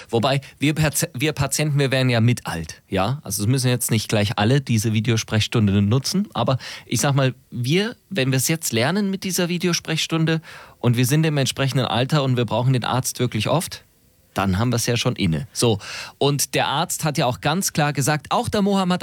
Wobei, wir Patienten, wir werden ja mit alt, ja. Also es müssen jetzt nicht gleich alle diese Videosprechstunde nutzen, aber ich sag mal, wenn wir es jetzt lernen mit dieser Videosprechstunde und wir sind im entsprechenden Alter und wir brauchen den Arzt wirklich oft, dann haben wir es ja schon inne. So, und der Arzt hat ja auch ganz klar gesagt, auch der Mohammed